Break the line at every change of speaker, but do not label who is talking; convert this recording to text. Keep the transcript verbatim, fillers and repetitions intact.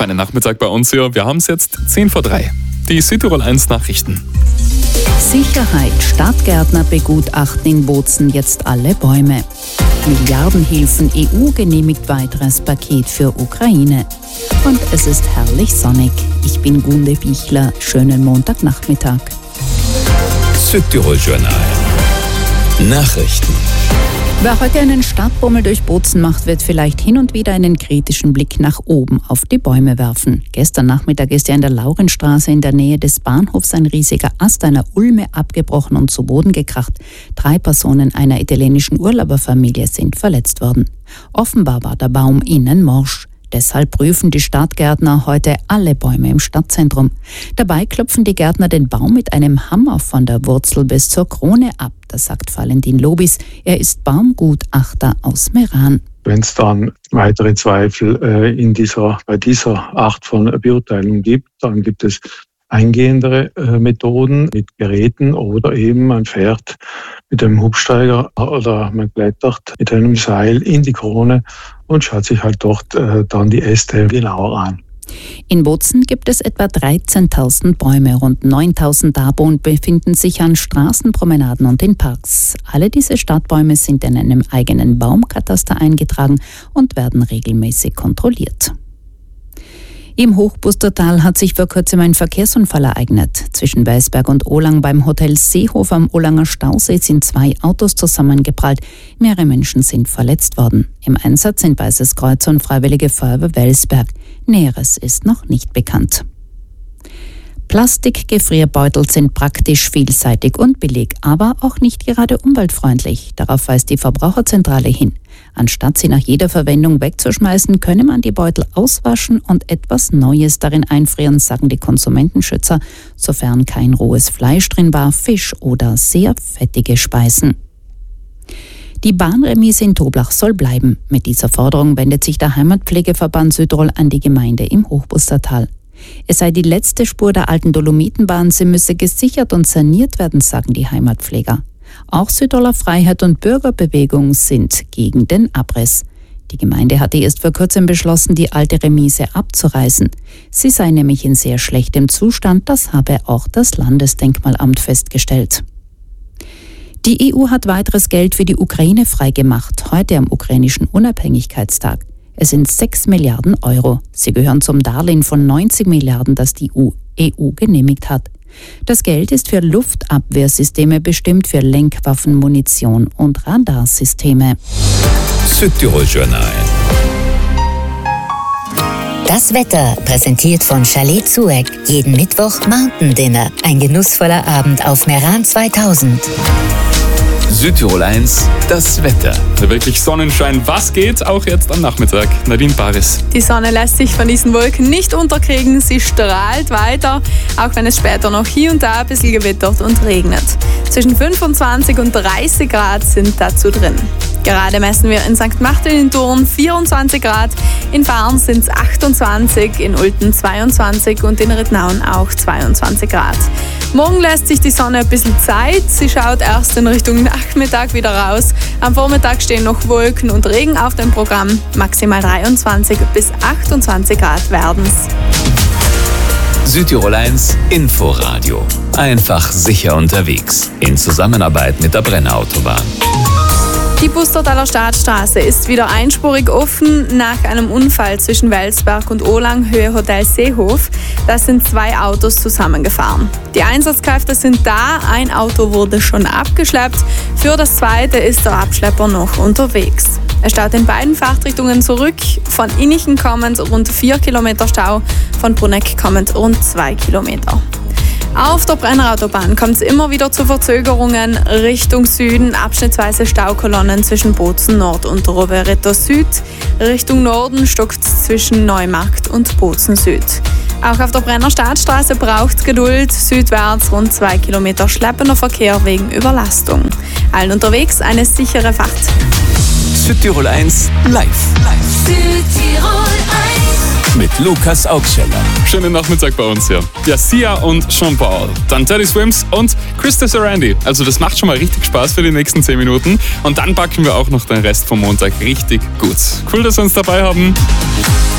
feinen Nachmittag bei uns hier. Wir haben es jetzt zehn vor drei. Die Südtirol eins Nachrichten.
Sicherheit. Stadtgärtner begutachten in Bozen jetzt alle Bäume. Milliardenhilfen. E U genehmigt weiteres Paket für Ukraine. Und es ist herrlich sonnig. Ich bin Gunde Bichler. Schönen Montagnachmittag.
Südtirol Journal. Nachrichten.
Wer heute einen Stadtbummel durch Bozen macht, wird vielleicht hin und wieder einen kritischen Blick nach oben auf die Bäume werfen. Gestern Nachmittag ist ja in der Laurenstraße in der Nähe des Bahnhofs ein riesiger Ast einer Ulme abgebrochen und zu Boden gekracht. Drei Personen einer italienischen Urlauberfamilie sind verletzt worden. Offenbar war der Baum innen morsch. Deshalb prüfen die Stadtgärtner heute alle Bäume im Stadtzentrum. Dabei klopfen die Gärtner den Baum mit einem Hammer von der Wurzel bis zur Krone ab. Das sagt Valentin Lobis. Er ist Baumgutachter aus Meran.
Wenn es dann weitere Zweifel äh, in dieser, bei dieser Art von Beurteilung gibt, dann gibt es eingehendere äh, Methoden mit Geräten oder eben man fährt mit einem Hubsteiger oder man klettert mit einem Seil in die Krone und schaut sich halt dort äh, dann die Äste genauer an.
In Bozen gibt es etwa dreizehntausend Bäume, rund neuntausend davon befinden sich an Straßenpromenaden und in Parks. Alle diese Stadtbäume sind in einem eigenen Baumkataster eingetragen und werden regelmäßig kontrolliert. Im Hochbustertal hat sich vor kurzem ein Verkehrsunfall ereignet. Zwischen Weißberg und Ohlang beim Hotel Seehof am Ohlanger Stausee sind zwei Autos zusammengeprallt. Mehrere Menschen sind verletzt worden. Im Einsatz sind Weißes Kreuz und Freiwillige Feuerwehr Welsberg. Näheres ist noch nicht bekannt. Plastikgefrierbeutel sind praktisch, vielseitig und billig, aber auch nicht gerade umweltfreundlich. Darauf weist die Verbraucherzentrale hin. Anstatt sie nach jeder Verwendung wegzuschmeißen, könne man die Beutel auswaschen und etwas Neues darin einfrieren, sagen die Konsumentenschützer, sofern kein rohes Fleisch drin war, Fisch oder sehr fettige Speisen. Die Bahnremise in Toblach soll bleiben. Mit dieser Forderung wendet sich der Heimatpflegeverband Südtirol an die Gemeinde im Hochbustertal. Es sei die letzte Spur der alten Dolomitenbahn, sie müsse gesichert und saniert werden, sagen die Heimatpfleger. Auch Südtiroler Freiheit und Bürgerbewegung sind gegen den Abriss. Die Gemeinde hatte erst vor kurzem beschlossen, die alte Remise abzureißen. Sie sei nämlich in sehr schlechtem Zustand, das habe auch das Landesdenkmalamt festgestellt. Die E U hat weiteres Geld für die Ukraine freigemacht, heute am ukrainischen Unabhängigkeitstag. Es sind sechs Milliarden Euro. Sie gehören zum Darlehen von neunzig Milliarden, das die E U genehmigt hat. Das Geld ist für Luftabwehrsysteme bestimmt, für Lenkwaffen, Munition und Radarsysteme.
Südtirol Journal.
Das Wetter präsentiert von Chalet Zueck. Jeden Mittwoch Mountain Dinner. Ein genussvoller Abend auf Meran zweitausend.
Südtirol eins, das Wetter.
Der wirklich Sonnenschein, was geht? Auch jetzt am Nachmittag. Nadine Baris.
Die Sonne lässt sich von diesen Wolken nicht unterkriegen. Sie strahlt weiter, auch wenn es später noch hier und da ein bisschen gewittert und regnet. Zwischen fünfundzwanzig und dreißig Grad sind dazu drin. Gerade messen wir in Sankt Martin in Thurn vierundzwanzig Grad, in Farn sind es achtundzwanzig, in Ulten zweiundzwanzig und in Rittnauen auch zweiundzwanzig Grad. Morgen lässt sich die Sonne ein bisschen Zeit. Sie schaut erst in Richtung Nachmittag wieder raus. Am Vormittag stehen noch Wolken und Regen auf dem Programm. Maximal dreiundzwanzig bis achtundzwanzig Grad werden's.
Südtirol eins Inforadio. Einfach sicher unterwegs. In Zusammenarbeit mit der Brenner Autobahn.
Die Bustertaler Staatsstraße ist wieder einspurig offen nach einem Unfall zwischen Welsberg und Ohlang, Höhe Hotel Seehof. Da sind zwei Autos zusammengefahren. Die Einsatzkräfte sind da, ein Auto wurde schon abgeschleppt. Für das zweite ist der Abschlepper noch unterwegs. Er staut in beiden Fahrtrichtungen zurück. Von Innichen kommend rund vier Kilometer Stau, von Bruneck kommend rund zwei Kilometer. Auf der Brennerautobahn kommt es immer wieder zu Verzögerungen Richtung Süden, abschnittsweise Staukolonnen zwischen Bozen Nord und Rovereto Süd. Richtung Norden stockt es zwischen Neumarkt und Bozen Süd. Auch auf der Brenner Staatsstraße braucht es Geduld, südwärts rund zwei Kilometer schleppender Verkehr wegen Überlastung. Allen unterwegs eine sichere Fahrt.
Südtirol eins live.
Südtirol eins.
Mit Lukas Augscheller.
Schönen Nachmittag bei uns hier. Ja, Sia und Sean Paul, dann Teddy Swims und Krista Sarandon. Also das macht schon mal richtig Spaß für die nächsten zehn Minuten. Und dann packen wir auch noch den Rest vom Montag richtig gut. Cool, dass wir uns dabei haben.